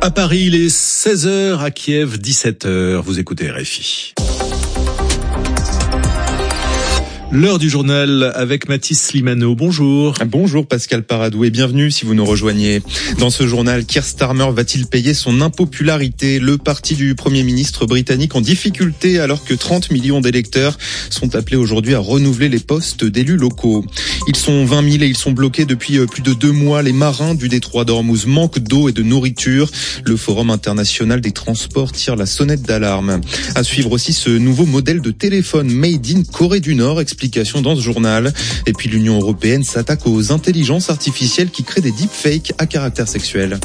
À Paris, il est 16h, à Kiev, 17h. Vous écoutez RFI. L'heure du journal avec Mathis Slimano. Bonjour. Bonjour Pascal Paradou et bienvenue si vous nous rejoignez. Dans ce journal, Keir Starmer va-t-il payer son impopularité? Le parti du Premier ministre britannique en difficulté alors que 30 millions d'électeurs sont appelés aujourd'hui à renouveler les postes d'élus locaux. Ils sont 20 000 et ils sont bloqués depuis plus de 2 mois. Les marins du détroit d'Ormuz manquent d'eau et de nourriture. Le Forum international des transports tire la sonnette d'alarme. À suivre aussi ce nouveau modèle de téléphone made in Corée du Nord. Explication dans ce journal. Et puis l'Union européenne s'attaque aux intelligences artificielles qui créent des deepfakes à caractère sexuel.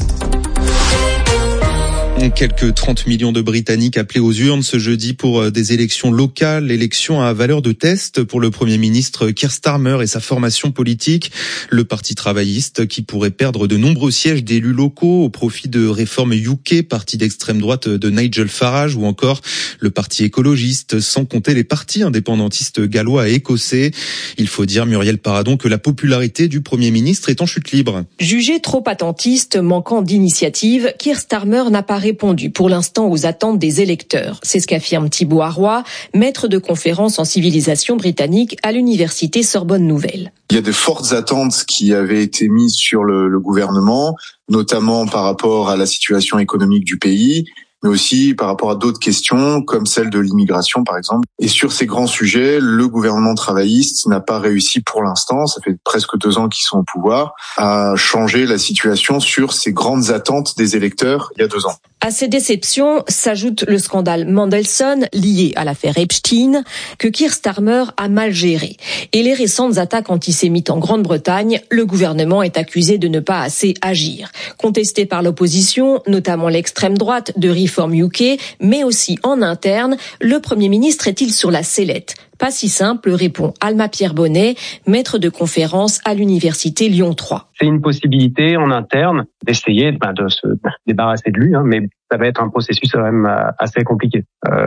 Quelques 30 millions de Britanniques appelés aux urnes ce jeudi pour des élections locales, élections à valeur de test pour le Premier ministre Keir Starmer et sa formation politique. Le Parti travailliste qui pourrait perdre de nombreux sièges d'élus locaux au profit de Reform UK, parti d'extrême droite de Nigel Farage, ou encore le Parti écologiste, sans compter les partis indépendantistes gallois et écossais. Il faut dire, Muriel Paradon, que la popularité du Premier ministre est en chute libre. Jugé trop attentiste, manquant d'initiative, Keir Starmer n'a pas répondu pour l'instant aux attentes des électeurs. C'est ce qu'affirme Thibaut Arroy, maître de conférence en civilisation britannique à l'université Sorbonne Nouvelle. Il y a de fortes attentes qui avaient été mises sur le gouvernement, notamment par rapport à la situation économique du pays, mais aussi par rapport à d'autres questions, comme celle de l'immigration, par exemple. Et sur ces grands sujets, le gouvernement travailliste n'a pas réussi pour l'instant, ça fait presque 2 ans qu'ils sont au pouvoir, à changer la situation sur ces grandes attentes des électeurs il y a 2 ans. À ces déceptions s'ajoute le scandale Mandelson lié à l'affaire Epstein que Keir Starmer a mal géré. Et les récentes attaques antisémites en Grande-Bretagne, le gouvernement est accusé de ne pas assez agir. Contesté par l'opposition, notamment l'extrême droite de Reform UK, mais aussi en interne, le Premier ministre est-il sur la sellette ? Pas si simple, répond Alma Pierre-Bonnet, maître de conférence à l'université Lyon 3. C'est une possibilité en interne d'essayer de se débarrasser de lui, mais ça va être un processus quand même assez compliqué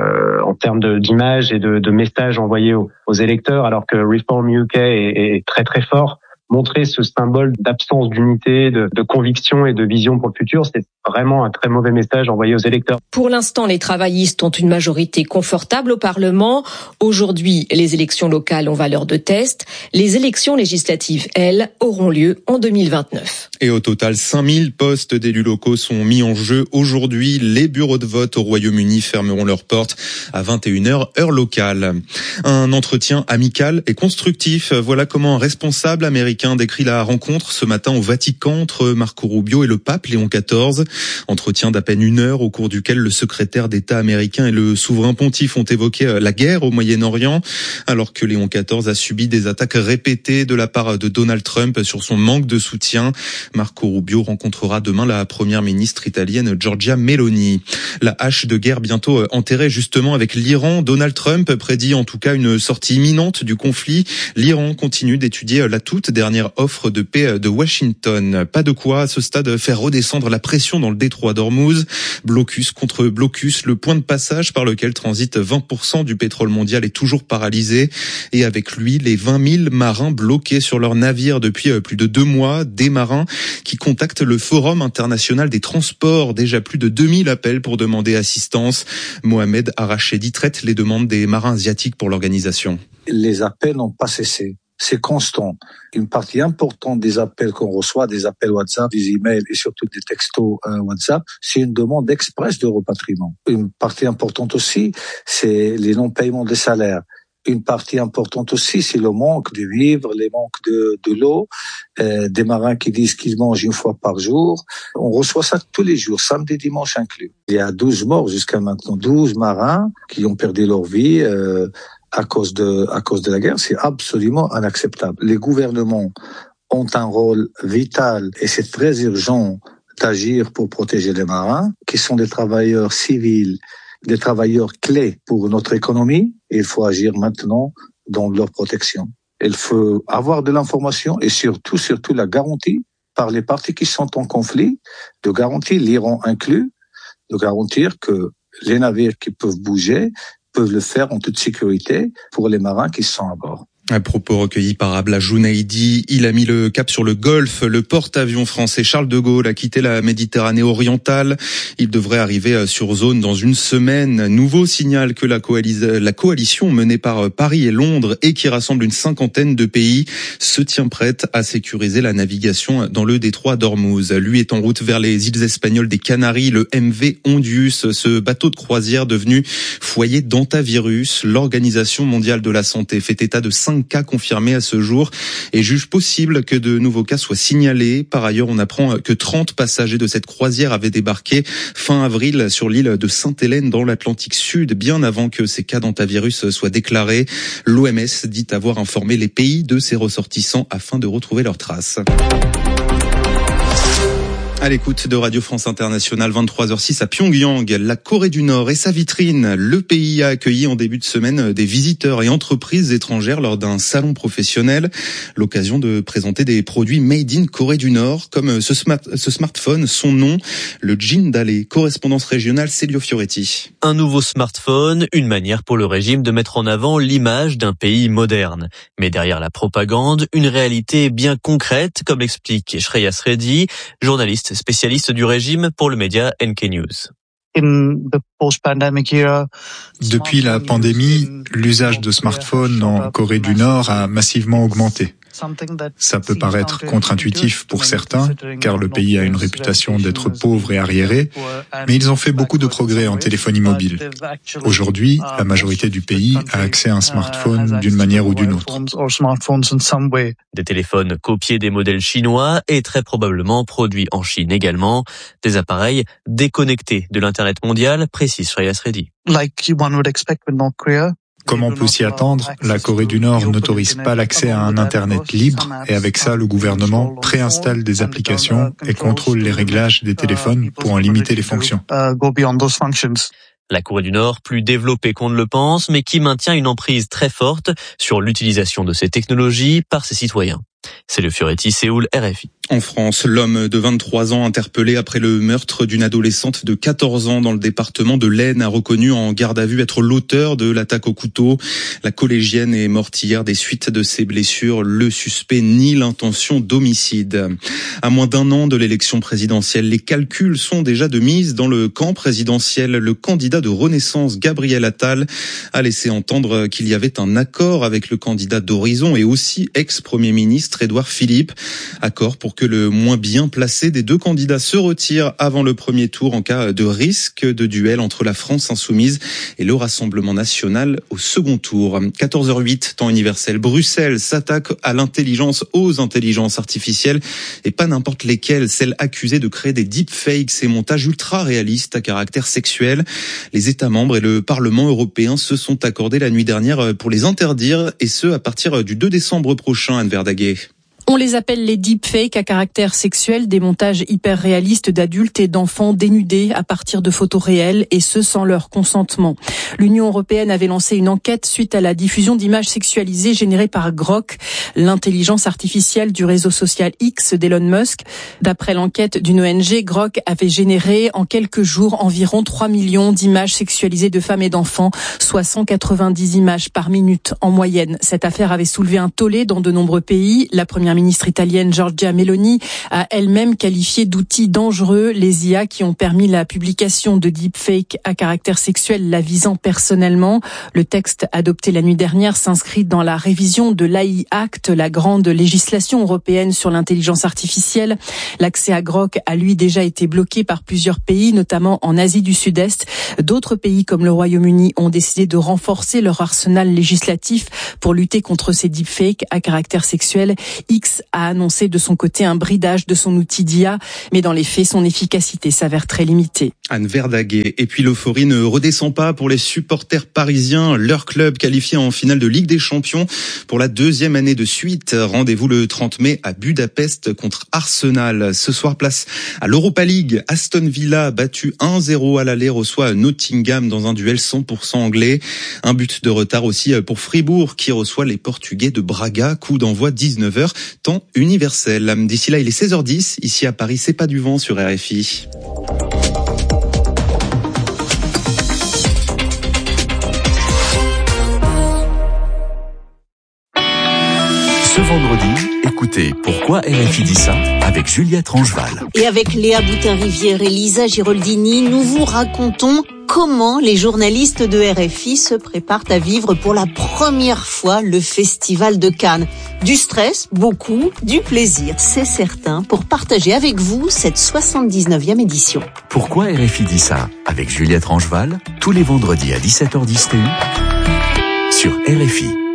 en termes d'image et de messages envoyés aux électeurs, alors que Reform UK est très très fort. Montrer ce symbole d'absence d'unité, de conviction et de vision pour le futur, c'est vraiment un très mauvais message envoyé aux électeurs. Pour l'instant, les travaillistes ont une majorité confortable au Parlement. Aujourd'hui, les élections locales ont valeur de test. Les élections législatives, elles, auront lieu en 2029. Et au total, 5000 postes d'élus locaux sont mis en jeu aujourd'hui. Les bureaux de vote au Royaume-Uni fermeront leurs portes à 21h, heure locale. Un entretien amical et constructif. Voilà comment un responsable américain décrit la rencontre ce matin au Vatican entre Marco Rubio et le pape Léon XIV. Entretien d'à peine 1 heure au cours duquel le secrétaire d'État américain et le souverain pontife ont évoqué la guerre au Moyen-Orient, alors que Léon XIV a subi des attaques répétées de la part de Donald Trump sur son manque de soutien. Marco Rubio rencontrera demain la première ministre italienne Giorgia Meloni. La hache de guerre bientôt enterrée justement avec l'Iran. Donald Trump prédit en tout cas une sortie imminente du conflit. L'Iran continue d'étudier la toute dernière offre de paix de Washington. Pas de quoi, à ce stade, faire redescendre la pression dans le détroit d'Ormuz. Blocus contre blocus, le point de passage par lequel transite 20% du pétrole mondial est toujours paralysé. Et avec lui, les 20 000 marins bloqués sur leur navire depuis plus de 2 mois. Des marins qui contactent le Forum international des transports. Déjà plus de 2000 appels pour demander assistance. Mohamed Arachedi traite les demandes des marins asiatiques pour l'organisation. Les appels n'ont pas cessé. C'est constant. Une partie importante des appels qu'on reçoit, des appels WhatsApp, des emails et surtout des textos WhatsApp, c'est une demande express de repatriement. Une partie importante aussi, c'est les non-paiements des salaires. Une partie importante aussi, c'est le manque de vivres, les manques de l'eau, des marins qui disent qu'ils mangent 1 fois par jour. On reçoit ça tous les jours, samedi, dimanche inclus. Il y a 12 morts jusqu'à maintenant, 12 marins qui ont perdu leur vie à cause de la guerre. C'est absolument inacceptable. Les gouvernements ont un rôle vital et c'est très urgent d'agir pour protéger les marins, qui sont des travailleurs civils, des travailleurs clés pour notre économie. Et il faut agir maintenant dans leur protection. Il faut avoir de l'information et surtout la garantie par les parties qui sont en conflit, de garantir, l'Iran inclus, de garantir que les navires qui peuvent bouger peuvent le faire en toute sécurité pour les marins qui sont à bord. À propos recueillis par Abla Jounaidi, il a mis le cap sur le Golfe. Le porte-avions français Charles de Gaulle a quitté la Méditerranée orientale. Il devrait arriver sur zone dans une semaine. Nouveau signal que la coalition menée par Paris et Londres et qui rassemble une 50aine de pays se tient prête à sécuriser la navigation dans le détroit d'Ormuz. Lui est en route vers les îles espagnoles des Canaries, le MV Ondius, ce bateau de croisière devenu foyer d'hantavirus. L'Organisation mondiale de la santé fait état de 5 cas confirmés à ce jour et juge possible que de nouveaux cas soient signalés. Par ailleurs, on apprend que 30 passagers de cette croisière avaient débarqué fin avril sur l'île de Sainte-Hélène dans l'Atlantique Sud, bien avant que ces cas d'hantavirus soient déclarés. L'OMS dit avoir informé les pays de ces ressortissants afin de retrouver leurs traces. À l'écoute de Radio France Internationale, 23h06 à Pyongyang, la Corée du Nord et sa vitrine. Le pays a accueilli en début de semaine des visiteurs et entreprises étrangères lors d'un salon professionnel. L'occasion de présenter des produits made in Corée du Nord, comme ce smartphone, son nom, le Jindale. Correspondance régionale, Célio Fioretti. Un nouveau smartphone, une manière pour le régime de mettre en avant l'image d'un pays moderne. Mais derrière la propagande, une réalité bien concrète, comme l'explique Shreyas Reddy, journaliste spécialiste du régime pour le média NK News. Depuis la pandémie, l'usage de smartphones en Corée du Nord a massivement augmenté. Ça peut paraître contre-intuitif pour certains, car le pays a une réputation d'être pauvre et arriéré, mais ils ont fait beaucoup de progrès en téléphonie mobile. Aujourd'hui, la majorité du pays a accès à un smartphone d'une manière ou d'une autre. Des téléphones copiés des modèles chinois et très probablement produits en Chine également. Des appareils déconnectés de l'Internet mondial, précise Shreyas Reddy. Comme on peut s'y attendre, la Corée du Nord n'autorise pas l'accès à un Internet libre et avec ça, le gouvernement préinstalle des applications et contrôle les réglages des téléphones pour en limiter les fonctions. La Corée du Nord, plus développée qu'on ne le pense, mais qui maintient une emprise très forte sur l'utilisation de ces technologies par ses citoyens. C'est le Fioretti, Séoul, RFI. En France, l'homme de 23 ans interpellé après le meurtre d'une adolescente de 14 ans dans le département de l'Aisne a reconnu en garde à vue être l'auteur de l'attaque au couteau. La collégienne est morte hier des suites de ses blessures. Le suspect nie l'intention d'homicide. À moins d'un an de l'élection présidentielle, les calculs sont déjà de mise dans le camp présidentiel. Le candidat de Renaissance, Gabriel Attal, a laissé entendre qu'il y avait un accord avec le candidat d'Horizon et aussi ex-premier ministre Édouard Philippe. Accord pour que le moins bien placé des deux candidats se retire avant le premier tour en cas de risque de duel entre la France insoumise et le Rassemblement national au second tour. 14h08, temps universel. Bruxelles s'attaque aux intelligences artificielles et pas n'importe lesquelles, celles accusées de créer des deepfakes, ces montages ultra réalistes à caractère sexuel. Les États membres et le Parlement européen se sont accordés la nuit dernière pour les interdire et ce à partir du 2 décembre prochain, Anne Verdaguet. On les appelle les deepfakes à caractère sexuel, des montages hyper réalistes d'adultes et d'enfants dénudés à partir de photos réelles et ce sans leur consentement. L'Union européenne avait lancé une enquête suite à la diffusion d'images sexualisées générées par Grok, l'intelligence artificielle du réseau social X d'Elon Musk. D'après l'enquête d'une ONG, Grok avait généré en quelques jours environ 3 millions d'images sexualisées de femmes et d'enfants, soit 190 images par minute en moyenne. Cette affaire avait soulevé un tollé dans de nombreux pays. La première ministre italienne Giorgia Meloni a elle-même qualifié d'outils dangereux les IA qui ont permis la publication de deepfakes à caractère sexuel la visant personnellement. Le texte adopté la nuit dernière s'inscrit dans la révision de l'AI Act, la grande législation européenne sur l'intelligence artificielle. L'accès à Grok a lui déjà été bloqué par plusieurs pays, notamment en Asie du Sud-Est. D'autres pays comme le Royaume-Uni ont décidé de renforcer leur arsenal législatif pour lutter contre ces deepfakes à caractère sexuel. X a annoncé de son côté un bridage de son outil d'IA, mais dans les faits, son efficacité s'avère très limitée. Anne Verdaguet. Et puis l'euphorie ne redescend pas pour les supporters parisiens. Leur club qualifié en finale de Ligue des Champions pour la deuxième année de suite. Rendez-vous le 30 mai à Budapest contre Arsenal. Ce soir, place à l'Europa League. Aston Villa, battu 1-0 à l'aller, reçoit Nottingham dans un duel 100% anglais. Un but de retard aussi pour Fribourg qui reçoit les Portugais de Braga. Coup d'envoi 19h. Temps universel. D'ici là, il est 16h10. Ici à Paris, c'est pas du vent sur RFI. vendredis, écoutez Pourquoi RFI dit ça avec Juliette Rangeval. Et avec Léa Boutin-Rivière et Lisa Giroldini, nous vous racontons comment les journalistes de RFI se préparent à vivre pour la première fois le Festival de Cannes. Du stress, beaucoup, du plaisir, c'est certain, pour partager avec vous cette 79e édition. Pourquoi RFI dit ça avec Juliette Rangeval, tous les vendredis à 17h10 TU sur RFI.